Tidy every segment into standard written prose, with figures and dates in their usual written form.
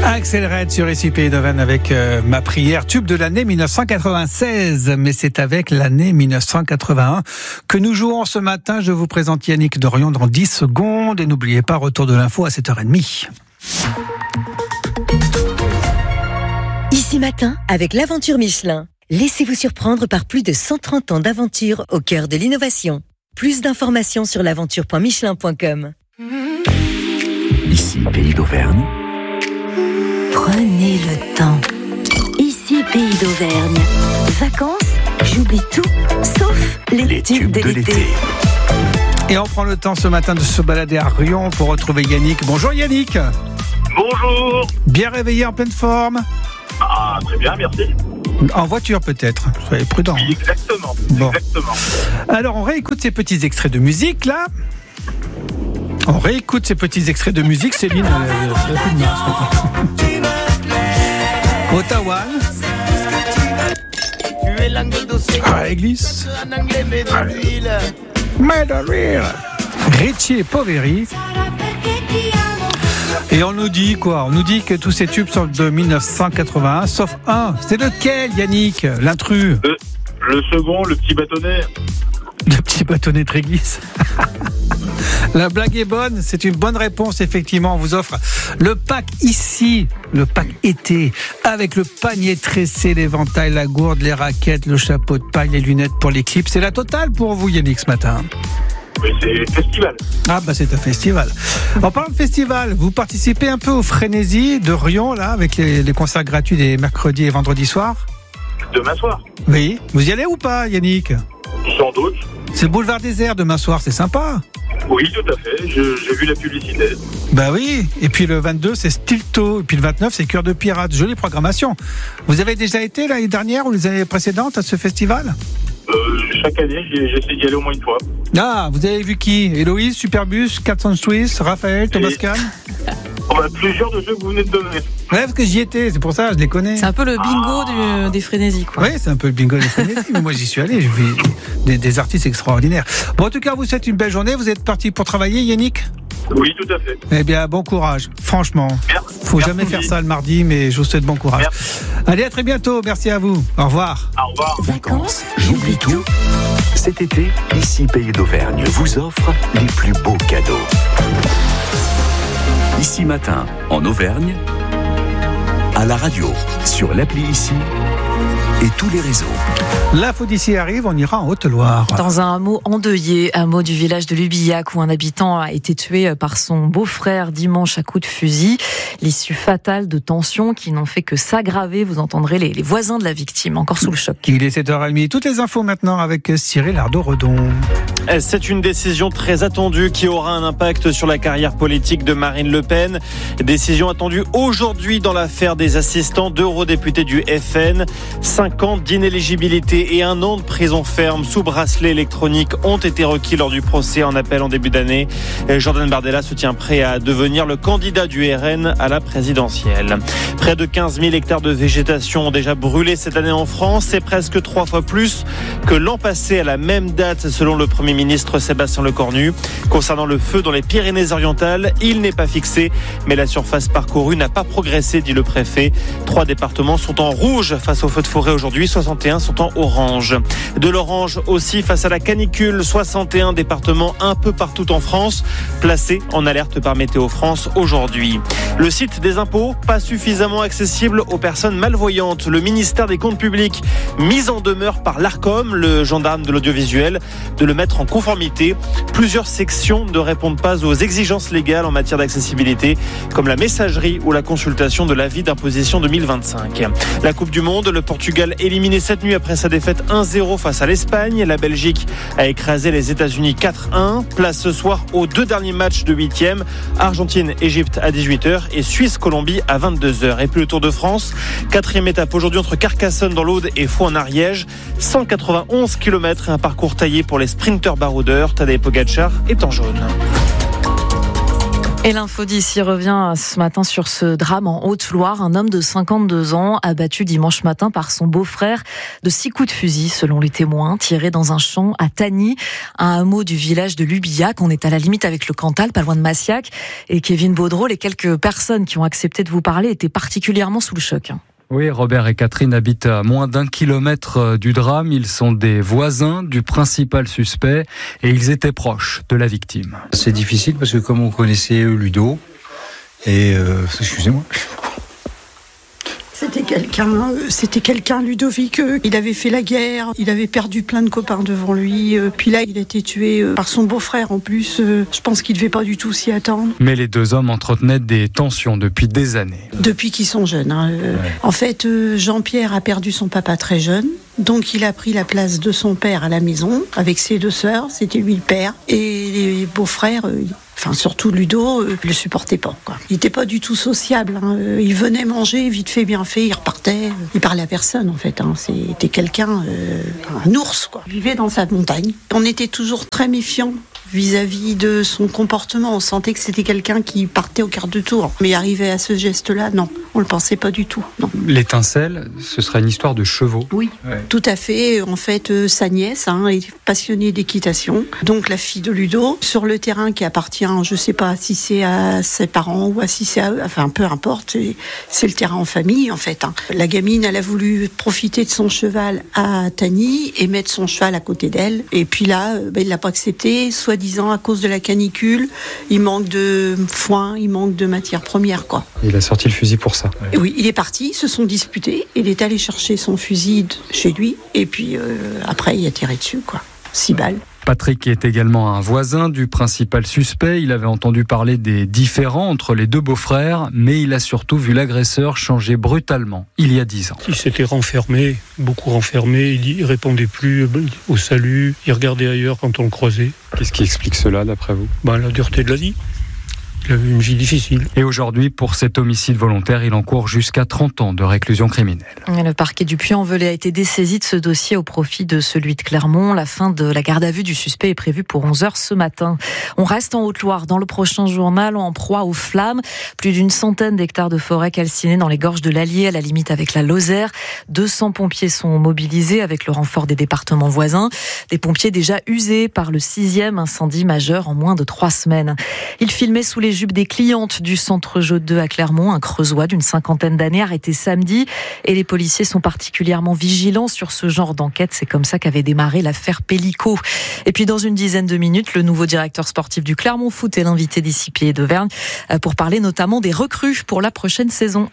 Axel Red sur ici Pays d'Auvergne avec Ma prière, tube de l'année 1996. Mais c'est avec l'année 1981 que nous jouons ce matin. Je vous présente Yannick Dorion dans 10 secondes. Et n'oubliez pas, retour de l'info à 7h30. Ici Matin, avec l'aventure Michelin. Laissez-vous surprendre par plus de 130 ans d'aventure au cœur de l'innovation. Plus d'informations sur l'aventure.michelin.com. Ici Pays d'Auvergne. Prenez le temps. Ici Pays d'Auvergne. Vacances, j'oublie tout, sauf les tubes de l'été. Et on prend le temps ce matin de se balader à Riom pour retrouver Yannick. Bonjour Yannick. Bonjour. Bien réveillé, en pleine forme? Ah, très bien, merci. En voiture peut-être, soyez prudent. Oui, exactement. Bon. Exactement. Alors on réécoute ces petits extraits de musique là. On réécoute ces petits extraits de musique. Céline, Ottawa. Église. Medellin. Richie et Poveri. Et on nous dit quoi? On nous dit que tous ces tubes sont de 1981, sauf un. C'est lequel, Yannick? L'intrus? Le second, le petit bâtonnet. Le petit bâtonnet de réglisse. La blague est bonne, c'est une bonne réponse. Effectivement, on vous offre le pack ici, le pack été, avec le panier tressé, l'éventail, la gourde, les raquettes, le chapeau de paille, les lunettes pour les clips. C'est la totale pour vous, Yannick, ce matin. Oui, c'est festival. Ah bah c'est un festival. En parlant de festival, vous participez un peu au Frénésie de Riom, là, avec les concerts gratuits des mercredis et vendredis soirs. Demain soir. Oui, vous y allez ou pas, Yannick? Sans doute. C'est Boulevard Désert demain soir, c'est sympa. Oui, tout à fait. J'ai vu la publicité. Bah oui, et puis le 22 c'est Stilto, et puis le 29 c'est Cœur de Pirate. Jolie programmation. Vous avez déjà été l'année dernière ou les années précédentes à ce festival? Chaque année, j'essaie d'y aller au moins une fois. Ah, vous avez vu qui? Héloïse, Superbus, 400 Suisse, Raphaël, Thomas Kahn? Plusieurs de ceux que vous venez de donner. Ouais, parce que j'y étais, c'est pour ça, je les connais. C'est un peu le bingo des Frénésies, quoi. Oui, c'est un peu le bingo des Frénésies, mais moi j'y suis allé, j'ai vu des artistes extraordinaires. Bon, en tout cas, vous souhaitez une belle journée, vous êtes parti pour travailler, Yannick? Oui, tout à fait. Eh bien, bon courage, franchement. Faut jamais faire ça le mardi, mais je vous souhaite bon courage. Merci. Allez, à très bientôt, merci à vous. Au revoir. Au revoir. Vacances, J'oublie tout. Cet été, Ici Pays d'Auvergne vous offre les plus beaux cadeaux. Ici Matin, en Auvergne, à la radio, sur l'appli Ici et tous les réseaux. L'info d'ici arrive, on ira en Haute-Loire. Dans un hameau endeuillé, hameau du village de Lubillac, où un habitant a été tué par son beau-frère dimanche à coups de fusil. L'issue fatale de tensions qui n'ont fait que s'aggraver. Vous entendrez les voisins de la victime, encore sous le choc. Il est 7h30. Toutes les infos maintenant avec Cyril Ardo-Redon. C'est une décision très attendue qui aura un impact sur la carrière politique de Marine Le Pen. Décision attendue aujourd'hui dans l'affaire des assistants d'eurodéputés du FN. 5 ans d'inéligibilité et 1 an de prison ferme sous bracelet électronique ont été requis lors du procès en appel en début d'année. Jordan Bardella se tient prêt à devenir le candidat du RN à la présidentielle. Près de 15 000 hectares de végétation ont déjà brûlé cette année en France. C'est presque 3 fois plus que l'an passé à la même date selon le Premier ministre Sébastien Lecornu. Concernant le feu dans les Pyrénées-Orientales, il n'est pas fixé, mais la surface parcourue n'a pas progressé, dit le préfet. 3 départements sont en rouge face aux feux de forêt aujourd'hui, 61 sont en orange. De l'orange aussi face à la canicule, 61 départements un peu partout en France, placés en alerte par Météo France aujourd'hui. Le site des impôts, pas suffisamment accessible aux personnes malvoyantes. Le ministère des Comptes publics, mis en demeure par l'Arcom, le gendarme de l'audiovisuel, de le mettre en conformité. Plusieurs sections ne répondent pas aux exigences légales en matière d'accessibilité, comme la messagerie ou la consultation de l'avis d'imposition 2025. La Coupe du Monde, le Portugal éliminé cette nuit après sa défaite 1-0 face à l'Espagne. La Belgique a écrasé les États-Unis 4-1. Place ce soir aux 2 derniers matchs de 8e. Argentine-Égypte à 18h et Suisse-Colombie à 22h. Et puis le Tour de France, 4e étape aujourd'hui entre Carcassonne dans l'Aude et Faux en Ariège. 191 km et un parcours taillé pour les sprinteurs baroudeurs. Tadej Pogačar est en jaune. Et l'info d'ici revient ce matin sur ce drame en Haute-Loire. Un homme de 52 ans abattu dimanche matin par son beau-frère de 6 coups de fusil, selon les témoins, tirés dans un champ à Tagny, un hameau du village de Lubillac. On est à la limite avec le Cantal, pas loin de Massiac. Et Kevin Baudreau, les quelques personnes qui ont accepté de vous parler étaient particulièrement sous le choc. Oui, Robert et Catherine habitent à moins d'1 kilomètre du drame. Ils sont des voisins du principal suspect et ils étaient proches de la victime. C'est difficile parce que comme on connaissait Ludo, et excusez-moi. C'était quelqu'un, Ludovic, il avait fait la guerre, il avait perdu plein de copains devant lui, puis là il a été tué par son beau-frère en plus, je pense qu'il devait pas du tout s'y attendre. Mais les deux hommes entretenaient des tensions depuis des années. Depuis qu'ils sont jeunes. En fait, Jean-Pierre a perdu son papa très jeune. Donc il a pris la place de son père à la maison, avec ses 2 sœurs, c'était lui le père. Et les beaux-frères, surtout Ludo, le supportait pas, quoi. Il était pas du tout sociable. Il venait manger, vite fait, bien fait, il repartait. Il parlait à personne, en fait. C'était quelqu'un, un ours, quoi. Il vivait dans sa montagne. On était toujours très méfiants vis-à-vis de son comportement. On sentait que c'était quelqu'un qui partait au quart de tour. Mais arrivé à ce geste-là, non, on le pensait pas du tout, non. L'étincelle, ce serait une histoire de chevaux. Oui, ouais. Tout à fait. En fait, sa nièce est passionnée d'équitation. Donc la fille de Ludo, sur le terrain qui appartient, je sais pas si c'est à ses parents ou si c'est à eux, peu importe, c'est le terrain en famille, en fait. La gamine, elle a voulu profiter de son cheval à Tagny et mettre son cheval à côté d'elle. Et puis là, il l'a pas accepté, soi-disant à cause de la canicule. Il manque de foin, il manque de matières premières, quoi. Il a sorti le fusil pour ça. Et oui, il est parti, ils se sont disputés. Il est allé chercher son fusil chez lui. Et puis après, il a tiré dessus, quoi. 6 balles. Patrick est également un voisin du principal suspect. Il avait entendu parler des différends entre les 2 beaux-frères, mais il a surtout vu l'agresseur changer brutalement il y a 10 ans. Il s'était renfermé, beaucoup renfermé. Il répondait plus au salut. Il regardait ailleurs quand on le croisait. Qu'est-ce qui explique cela, d'après vous ? La dureté de la vie. Il avait une vie difficile. Et aujourd'hui, pour cet homicide volontaire, il encourt jusqu'à 30 ans de réclusion criminelle. Le parquet du Puy-en-Velay a été dessaisi de ce dossier au profit de celui de Clermont. La fin de la garde à vue du suspect est prévue pour 11h ce matin. On reste en Haute-Loire. Dans le prochain journal, en proie aux flammes. Plus d'une centaine d'hectares de forêt calcinée dans les gorges de l'Allier, à la limite avec la Lozère. 200 pompiers sont mobilisés avec le renfort des départements voisins. Des pompiers déjà usés par le 6e incendie majeur en moins de 3 semaines. Ils filmaient sous les jupes des clientes du centre Jeu 2 à Clermont, un creusois d'une 50aine d'années arrêté samedi. Et les policiers sont particulièrement vigilants sur ce genre d'enquête. C'est comme ça qu'avait démarré l'affaire Pellico. Et puis dans une dizaine de minutes, le nouveau directeur sportif du Clermont Foot est l'invité d'ici Pied d'Auvergne pour parler notamment des recrues pour la prochaine saison.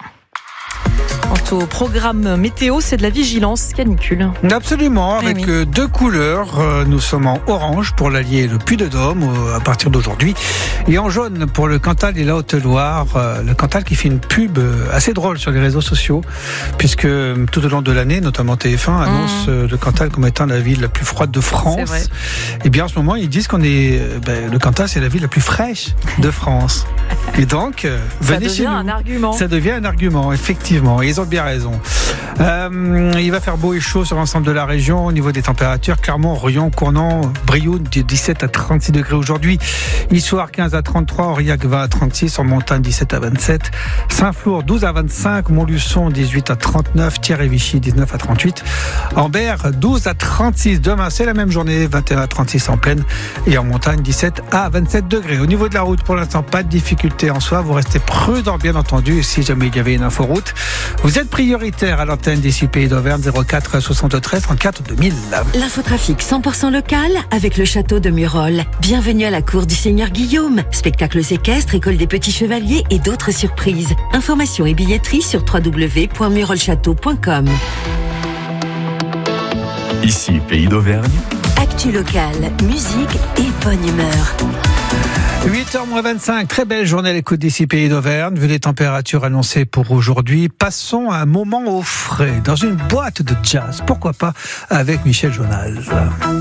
Quant au programme météo, c'est de la vigilance canicule. Absolument, avec 2 couleurs. Nous sommes en orange pour l'Allier et le Puy-de-Dôme à partir d'aujourd'hui. Et en jaune pour le Cantal et la Haute-Loire. Le Cantal qui fait une pub assez drôle sur les réseaux sociaux, puisque tout au long de l'année, notamment TF1 annonce le Cantal comme étant la ville la plus froide de France. Et bien en ce moment, ils disent qu'on est... le Cantal, c'est la ville la plus fraîche de France. Et donc, venez chez nous. Ça devient un argument. Ça devient un argument, effectivement. Et ils ont bien raison. Il va faire beau et chaud sur l'ensemble de la région. Au niveau des températures, Clermont, Royan, Cournon, Brioude, 17 à 36 degrés aujourd'hui. Issoire, 15 à 33. Aurillac, 20 à 36. En montagne, 17 à 27. Saint-Flour, 12 à 25. Montluçon, 18 à 39. Thierry-Vichy, 19 à 38. Ambert, 12 à 36. Demain, c'est la même journée, 21 à 36 en plaine. Et en montagne, 17 à 27 degrés. Au niveau de la route, pour l'instant, pas de difficulté en soi. Vous restez prudent, bien entendu. Si jamais il y avait une inforoute, vous êtes prioritaire à l'antenne d'ici Pays d'Auvergne, 04 73 34 2000. L'infotrafic 100% local avec le château de Murol. Bienvenue à la cour du Seigneur Guillaume. Spectacles équestres, école des petits chevaliers et d'autres surprises. Informations et billetterie sur www.murolchâteau.com. Ici Pays d'Auvergne. Actu locale, musique et bonne humeur. 8h-25, très belle journée à l'écoute d'ici Pays d'Auvergne. Vu les températures annoncées pour aujourd'hui, passons à un moment au frais, dans une boîte de jazz. Pourquoi pas avec Michel Jonas.